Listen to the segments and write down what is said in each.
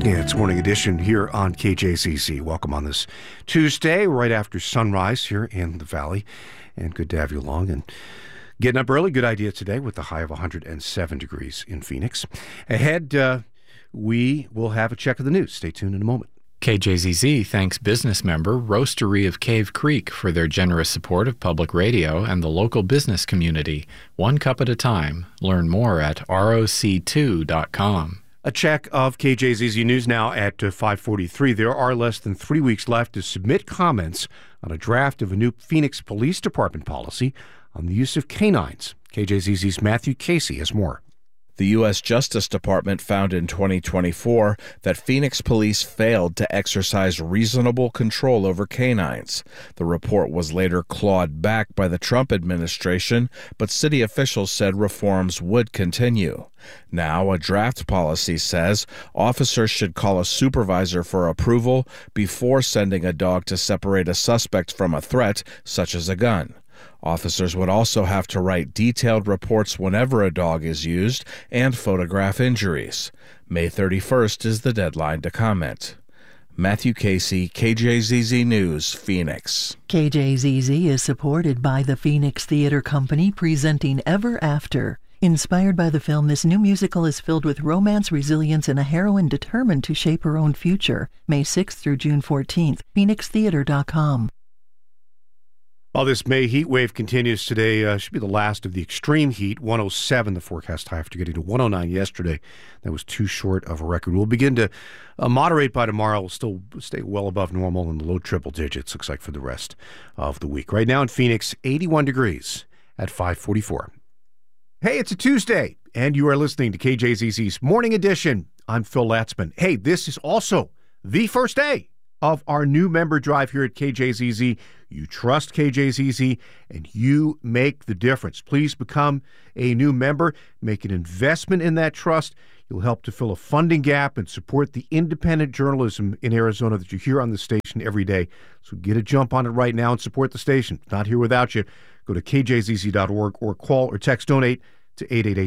Yeah, it's Morning Edition here on KJZZ. Welcome on this Tuesday, right after sunrise here in the Valley. And good to have you along. And getting up early, good idea today with the high of 107 degrees in Phoenix. Ahead, we will have a check of the news. Stay tuned in a moment. KJZZ thanks business member Roastery of Cave Creek for their generous support of public radio and the local business community. One cup at a time. Learn more at roc2.com. A check of KJZZ News now at 5:43. There are less than 3 weeks left to submit comments on a draft of a new Phoenix Police Department policy on the use of canines. KJZZ's Matthew Casey has more. The U.S. Justice Department found in 2024 that Phoenix police failed to exercise reasonable control over canines. The report was later clawed back by the Trump administration, but city officials said reforms would continue. Now, a draft policy says officers should call a supervisor for approval before sending a dog to separate a suspect from a threat, such as a gun. Officers would also have to write detailed reports whenever a dog is used and photograph injuries. May 31st is the deadline to comment. Matthew Casey, KJZZ News, Phoenix. KJZZ is supported by the Phoenix Theater Company, presenting Ever After. Inspired by the film, this new musical is filled with romance, resilience, and a heroine determined to shape her own future. May 6th through June 14th, phoenixtheater.com. While this May heat wave continues today, should be the last of the extreme heat. 107, the forecast high, after getting to 109 yesterday. That was too short of a record. We'll begin to moderate by tomorrow. We'll still stay well above normal in the low triple digits, looks like, for the rest of the week. Right now in Phoenix, 81 degrees at 5:44. Hey, it's a Tuesday, and you are listening to KJZZ's Morning Edition. I'm Phil Latzman. Hey, this is also the first day of our new member drive here at KJZZ. You trust KJZZ, and you make the difference. Please become a new member. Make an investment in that trust. You'll help to fill a funding gap and support the independent journalism in Arizona that you hear on the station every day. So get a jump on it right now and support the station. It's not here without you. Go to kjzz.org or call or text donate to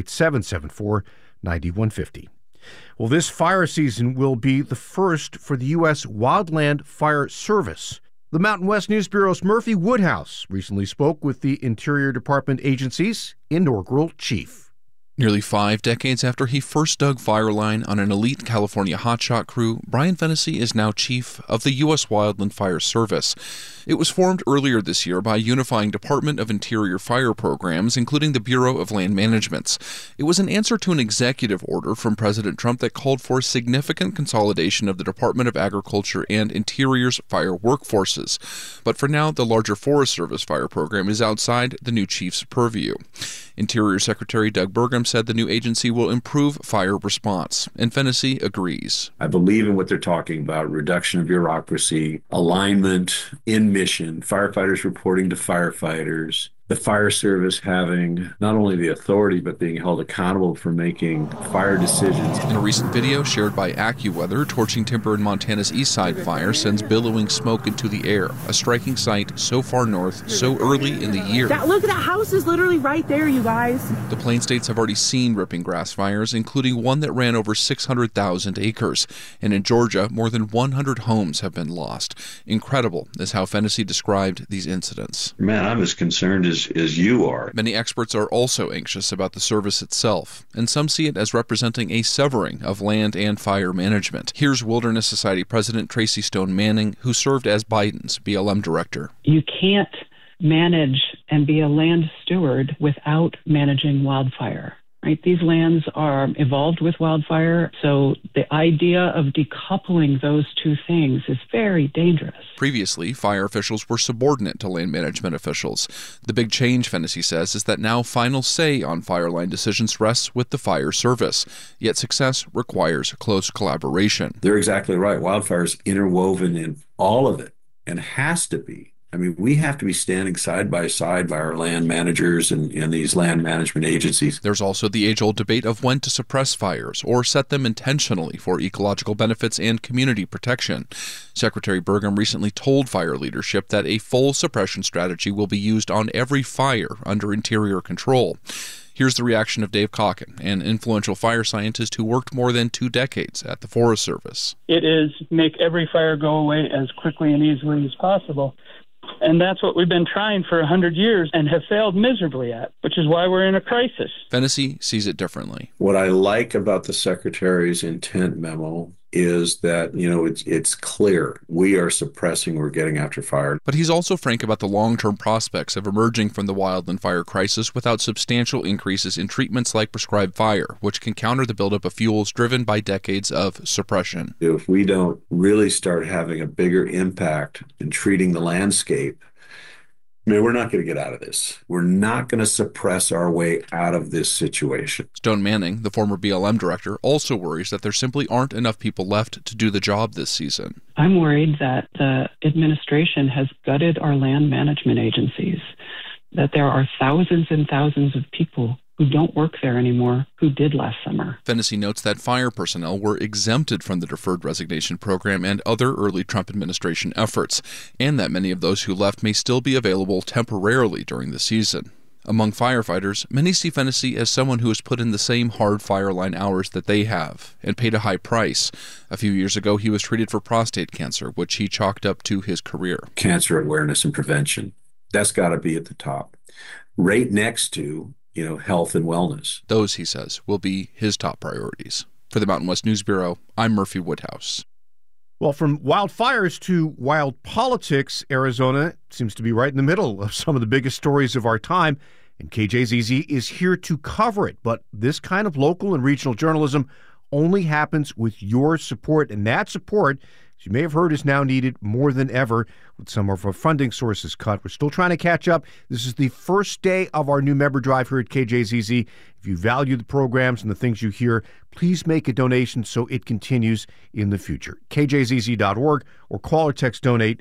888-774-9150. Well, this fire season will be the first for the U.S. Wildland Fire Service. The Mountain West News Bureau's Murphy Woodhouse recently spoke with the Interior Department agency's inaugural chief. Nearly 5 decades after he first dug fire line on an elite California hotshot crew, Brian Fennessy is now chief of the U.S. Wildland Fire Service. It was formed earlier this year by unifying Department of Interior fire programs, including the Bureau of Land Management's. It was an answer to an executive order from President Trump that called for significant consolidation of the Department of Agriculture and Interior's fire workforces. But for now, the larger Forest Service fire program is outside the new chief's purview. Interior Secretary Doug Burgum said the new agency will improve fire response, and Fennessy agrees. I believe in what they're talking about: reduction of bureaucracy, alignment in mission, firefighters reporting to firefighters, the fire service having not only the authority but being held accountable for making fire decisions. In a recent video shared by AccuWeather, torching timber in Montana's East Side fire sends billowing smoke into the air, a striking sight so far north, so early in the year. Look, that house is literally right there, you guys. The Plain States have already seen ripping grass fires, including one that ran over 600,000 acres. And in Georgia, more than 100 homes have been lost. Incredible is how Fennessy described these incidents. Man, I'm as concerned as you are. Many experts are also anxious about the service itself, and some see it as representing a severing of land and fire management. Here's Wilderness Society President Tracy Stone Manning, who served as Biden's BLM director. You can't manage and be a land steward without managing wildfire. Right? These lands are evolved with wildfire, so the idea of decoupling those two things is very dangerous. Previously, fire officials were subordinate to land management officials. The big change, Fennessy says, is that now final say on fire line decisions rests with the fire service. Yet success requires close collaboration. They're exactly right. Wildfire is interwoven in all of it and has to be. I mean, we have to be standing side by side by our land managers and these land management agencies. There's also the age-old debate of when to suppress fires or set them intentionally for ecological benefits and community protection. Secretary Burgum recently told fire leadership that a full suppression strategy will be used on every fire under Interior control. Here's the reaction of Dave Calkin, an influential fire scientist who worked more than 2 decades at the Forest Service. It is make every fire go away as quickly and easily as possible. And that's what we've been trying for 100 years and have failed miserably at, which is why we're in a crisis. Fennessy sees it differently. What I like about the Secretary's intent memo is that, it's clear. We are suppressing, we're getting after fire. But he's also frank about the long-term prospects of emerging from the wildland fire crisis without substantial increases in treatments like prescribed fire, which can counter the buildup of fuels driven by decades of suppression. If we don't really start having a bigger impact in treating the landscape, we're not going to get out of this. We're not going to suppress our way out of this situation. Stone Manning, the former BLM director, also worries that there simply aren't enough people left to do the job this season. I'm worried that the administration has gutted our land management agencies, that there are thousands and thousands of people who don't work there anymore who did last summer. Fennessy notes that fire personnel were exempted from the deferred resignation program and other early Trump administration efforts, and that many of those who left may still be available temporarily during the season. Among firefighters, many see Fennessy as someone who has put in the same hard fire line hours that they have and paid a high price. A few years ago, he was treated for prostate cancer, which he chalked up to his career. Cancer awareness and prevention, that's got to be at the top. Right next to health and wellness. Those, he says, will be his top priorities. For the Mountain West News Bureau, I'm Murphy Woodhouse. Well, from wildfires to wild politics, Arizona seems to be right in the middle of some of the biggest stories of our time, and KJZZ is here to cover it. But this kind of local and regional journalism only happens with your support, and that support, as you may have heard, is now needed more than ever with some of our funding sources cut. We're still trying to catch up. This is the first day of our new member drive here at KJZZ. If you value the programs and the things you hear, please make a donation so it continues in the future. KJZZ.org or call or text donate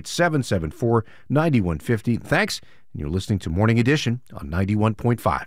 888-774-9150. Thanks, and you're listening to Morning Edition on 91.5.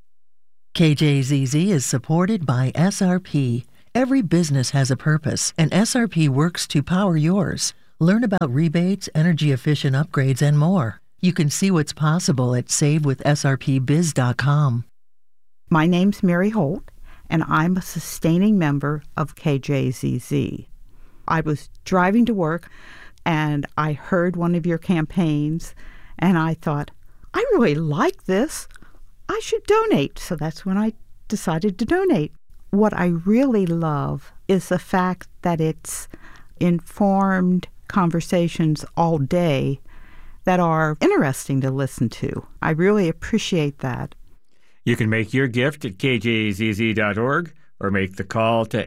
KJZZ is supported by SRP. Every business has a purpose, and SRP works to power yours. Learn about rebates, energy-efficient upgrades, and more. You can see what's possible at SaveWithSRPBiz.com. My name's Mary Holt, and I'm a sustaining member of KJZZ. I was driving to work, and I heard one of your campaigns, and I thought, I really like this. I should donate. So that's when I decided to donate. What I really love is the fact that it's informed conversations all day that are interesting to listen to. I really appreciate that. You can make your gift at kjzz.org or make the call to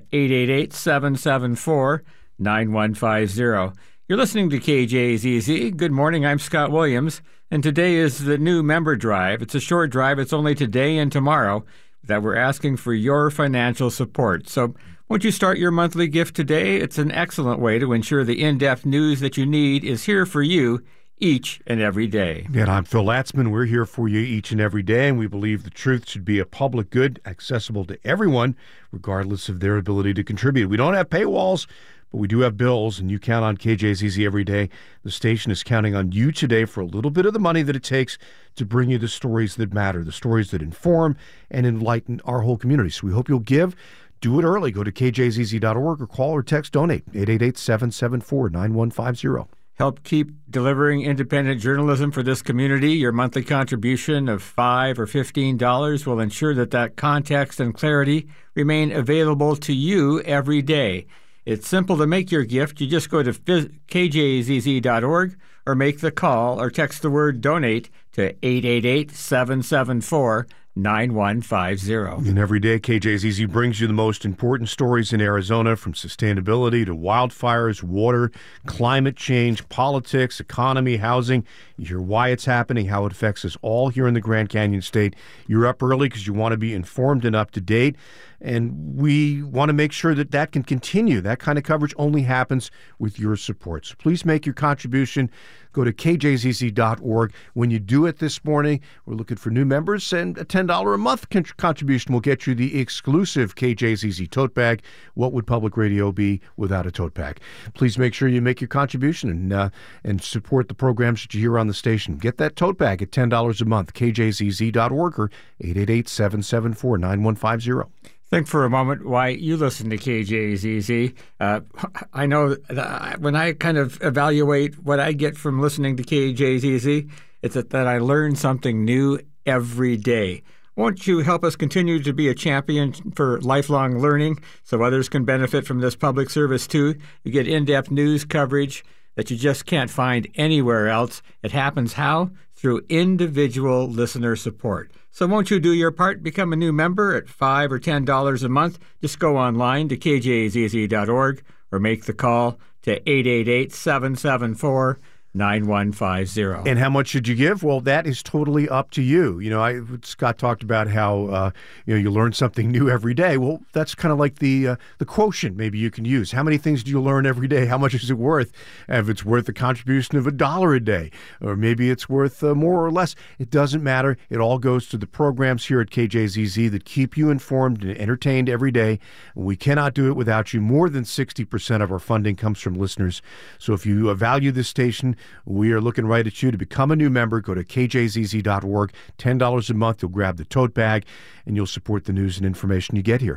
888-774-9150. You're listening to KJZZ. Good morning, I'm Scott Williams, and today is the new member drive. It's a short drive. It's only today and tomorrow that we're asking for your financial support. So won't you start your monthly gift today? It's an excellent way to ensure the in-depth news that you need is here for you each and every day. And I'm Phil Latzman. We're here for you each and every day, and we believe the truth should be a public good, accessible to everyone, regardless of their ability to contribute. We don't have paywalls, but we do have bills, and you count on KJZZ every day. The station is counting on you today for a little bit of the money that it takes to bring you the stories that matter, the stories that inform and enlighten our whole community. So we hope you'll give. Do it early. Go to kjzz.org or call or text donate 888-774-9150. Help keep delivering independent journalism for this community. Your monthly contribution of $5 or $15 will ensure that context and clarity remain available to you every day. It's simple to make your gift. You just go to kjzz.org or make the call or text the word donate to 888-774-9150. And every day, KJZZ brings you the most important stories in Arizona, from sustainability to wildfires, water, climate change, politics, economy, housing. You hear why it's happening, how it affects us all here in the Grand Canyon State. You're up early because you want to be informed and up to date. And we want to make sure that that can continue. That kind of coverage only happens with your support. So please make your contribution. Go to kjzz.org. When you do it this morning, we're looking for new members, and a $10 a month contribution will get you the exclusive KJZZ tote bag. What would public radio be without a tote bag? Please make sure you make your contribution and support the programs that you hear on the station. Get that tote bag at $10 a month, kjzz.org or 888-774-9150. Think for a moment why you listen to KJZZ. I know that when I kind of evaluate what I get from listening to KJZZ, it's that I learn something new every day. Won't you help us continue to be a champion for lifelong learning so others can benefit from this public service too? You get in-depth news coverage that you just can't find anywhere else. It happens how? Through individual listener support. So won't you do your part? Become a new member at $5 or $10 a month. Just go online to kjzz.org or make the call to 888-774-9150. And how much should you give? Well, that is totally up to you. Scott talked about how you learn something new every day. Well, that's kind of like the quotient maybe you can use. How many things do you learn every day? How much is it worth? If it's worth a contribution of $1 a day, or maybe it's worth more or less, it doesn't matter. It all goes to the programs here at KJZZ that keep you informed and entertained every day. We cannot do it without you. More than 60% of our funding comes from listeners. So if you value this station, we are looking right at you to become a new member. Go to kjzz.org. $10 a month. You'll grab the tote bag, and you'll support the news and information you get here.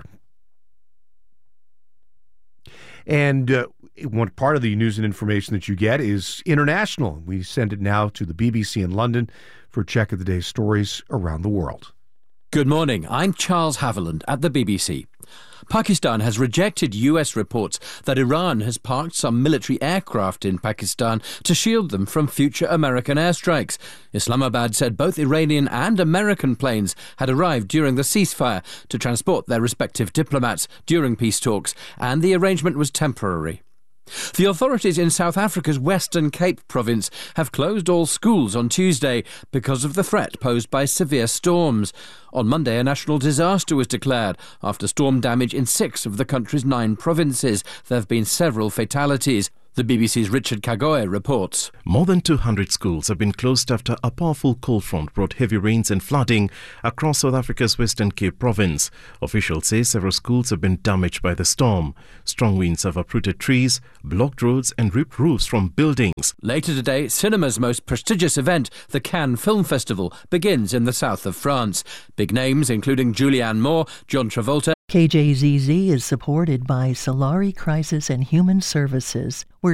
And one part of the news and information that you get is international. We send it now to the BBC in London for a check of the day's stories around the world. Good morning. I'm Charles Haviland at the BBC. Pakistan has rejected US reports that Iran has parked some military aircraft in Pakistan to shield them from future American airstrikes. Islamabad said both Iranian and American planes had arrived during the ceasefire to transport their respective diplomats during peace talks, and the arrangement was temporary. The authorities in South Africa's Western Cape province have closed all schools on Tuesday because of the threat posed by severe storms. On Monday, a national disaster was declared after storm damage in 6 of the country's 9 provinces. There have been several fatalities. The BBC's Richard Kagoe reports. More than 200 schools have been closed after a powerful cold front brought heavy rains and flooding across South Africa's Western Cape province. Officials say several schools have been damaged by the storm. Strong winds have uprooted trees, blocked roads and ripped roofs from buildings. Later today, cinema's most prestigious event, the Cannes Film Festival, begins in the south of France. Big names including Julianne Moore, John Travolta. KJZZ is supported by Solari Crisis and Human Services, where